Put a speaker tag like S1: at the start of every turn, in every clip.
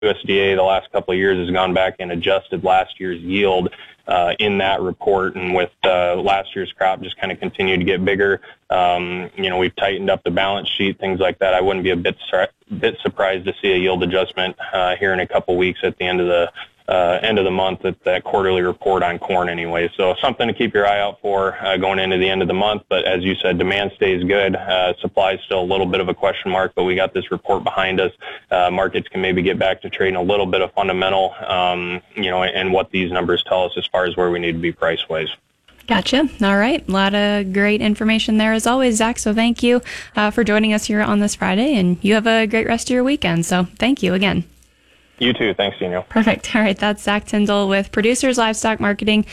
S1: USDA the last couple of years has gone back and adjusted last year's yield in that report, and with last year's crop just kind of continued to get bigger. We've tightened up the balance sheet, things like that. I wouldn't be a bit surprised to see a yield adjustment here in a couple weeks at the end of the month at that quarterly report on corn anyway. So something to keep your eye out for going into the end of the month. But as you said, demand stays good. Supply is still a little bit of a question mark, but we got this report behind us. Markets can maybe get back to trading a little bit of fundamental, and what these numbers tell us as far as where we need to be price-wise.
S2: Gotcha. All right. A lot of great information there as always, Zach. So thank you for joining us here on this Friday, and you have a great rest of your weekend. So thank you again.
S1: You too. Thanks, Daniel.
S2: Perfect. All right. That's Zach Tyndall with Producers Livestock Marketing.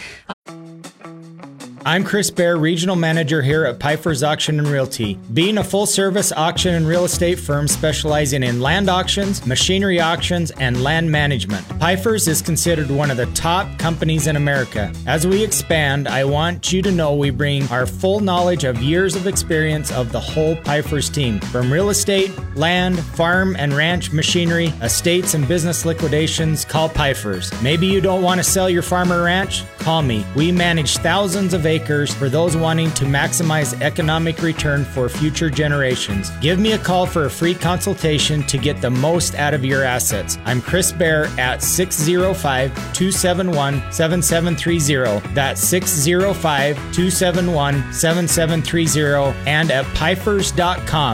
S3: I'm Chris Bear, Regional Manager here at Pfeiffer's Auction and Realty. Being a full-service auction and real estate firm specializing in land auctions, machinery auctions, and land management, Pfeiffer's is considered one of the top companies in America. As we expand, I want you to know we bring our full knowledge of years of experience of the whole Pfeiffer's team. From real estate, land, farm and ranch machinery, estates and business liquidations, call Pfeiffer's. Maybe you don't want to sell your farm or ranch? Call me. We manage thousands of acres for those wanting to maximize economic return for future generations. Give me a call for a free consultation to get the most out of your assets. I'm Chris Bear at 605-271-7730. That's 605-271-7730 and at Pfeifers.com.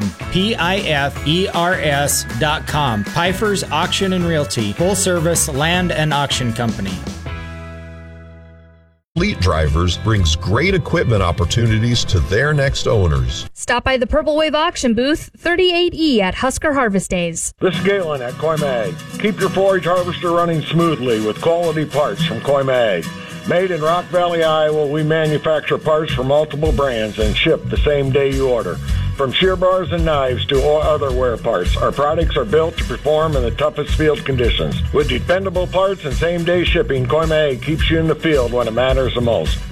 S3: Pifers.com. Pfeiffer's Auction and Realty, full service land and auction company.
S4: Fleet Drivers brings great equipment opportunities to their next owners.
S5: Stop by the Purple Wave Auction Booth, 38E at Husker Harvest Days.
S6: This is Galen at Coy Mag. Keep your forage harvester running smoothly with quality parts from Coy Mag. Made in Rock Valley, Iowa, we manufacture parts for multiple brands and ship the same day you order. From shear bars and knives to all other wear parts, our products are built to perform in the toughest field conditions. With dependable parts and same-day shipping, Coy Mag keeps you in the field when it matters the most.